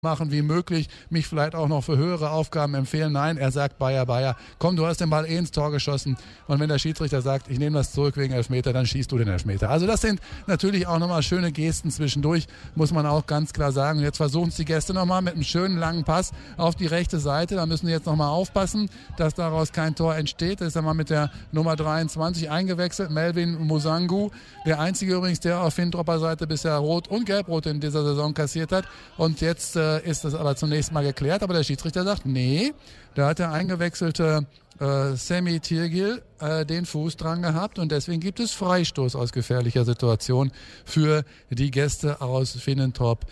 machen wie möglich, mich vielleicht auch noch für höhere Aufgaben empfehlen. Nein, er sagt Bayer, komm, du hast den Ball ins Tor geschossen und wenn der Schiedsrichter sagt, ich nehme das zurück wegen Elfmeter, dann schießt du den Elfmeter. Also das sind natürlich auch nochmal schöne Gesten zwischendurch, muss man auch ganz klar sagen. Jetzt versuchen es die Gäste nochmal mit einem schönen langen Pass auf die rechte Seite. Da müssen wir jetzt nochmal aufpassen, dass daraus kein Tor entsteht. Das ist einmal mit der Nummer 23 eingewechselt, Melvin Musangu. Der einzige übrigens, der auf Fintropper Seite bisher Rot und Gelbrot in dieser Saison kassiert hat. Und jetzt ist das aber zunächst mal geklärt. Aber der Schiedsrichter sagt, nee, da hat der eingewechselte Semi Tirgil den Fuß dran gehabt und deswegen gibt es Freistoß aus gefährlicher Situation für die Gäste aus Finnentrop.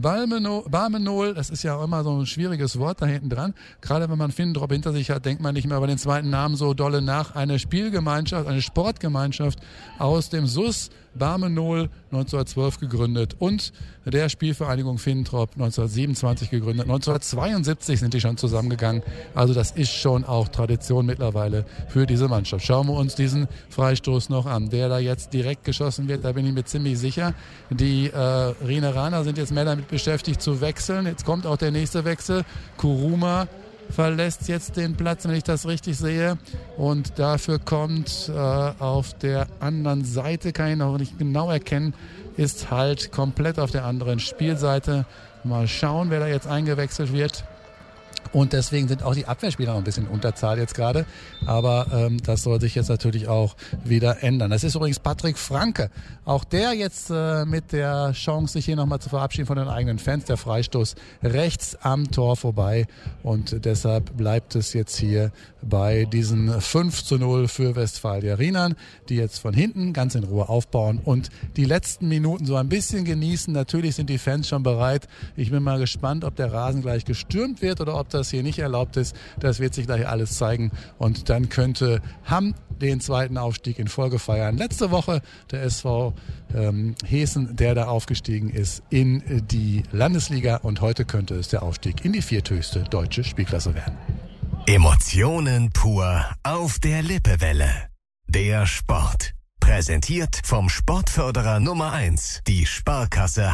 Barmenol, das ist ja auch immer so ein schwieriges Wort da hinten dran. Gerade wenn man Finnentrop hinter sich hat, denkt man nicht mehr über den zweiten Namen so dolle nach. Eine Spielgemeinschaft, eine Sportgemeinschaft aus dem SUS Barmenol 1912 gegründet und der Spielvereinigung Finnentrop 1927 gegründet. 1972 sind die schon zusammengegangen. Also das ist schon auch Tradition mittlerweile für diese Mannschaft. Schauen wir uns diesen Freistoß noch an, der da jetzt direkt geschossen wird. Da bin ich mir ziemlich sicher. Die Rieneraner sind jetzt mehr damit beschäftigt zu wechseln. Jetzt kommt auch der nächste Wechsel. Kuruma verlässt jetzt den Platz, wenn ich das richtig sehe. Und dafür kommt auf der anderen Seite, kann ich noch nicht genau erkennen, ist halt komplett auf der anderen Spielseite. Mal schauen, wer da jetzt eingewechselt wird. Und deswegen sind auch die Abwehrspieler noch ein bisschen in Unterzahl jetzt gerade. Aber das soll sich jetzt natürlich auch wieder ändern. Das ist übrigens Patrick Franke. Auch der jetzt mit der Chance, sich hier nochmal zu verabschieden von den eigenen Fans. Der Freistoß rechts am Tor vorbei. Und deshalb bleibt es jetzt hier bei diesen 5:0 für Westfalia Rienan, die jetzt von hinten ganz in Ruhe aufbauen und die letzten Minuten so ein bisschen genießen. Natürlich sind die Fans schon bereit. Ich bin mal gespannt, ob der Rasen gleich gestürmt wird oder ob das hier nicht erlaubt ist. Das wird sich gleich alles zeigen. Und dann könnte Hamm den zweiten Aufstieg in Folge feiern. Letzte Woche der SV Hessen, der da aufgestiegen ist in die Landesliga. Und heute könnte es der Aufstieg in die vierthöchste deutsche Spielklasse werden. Emotionen pur auf der Lippewelle. Der Sport. Präsentiert vom Sportförderer Nummer 1, die Sparkasse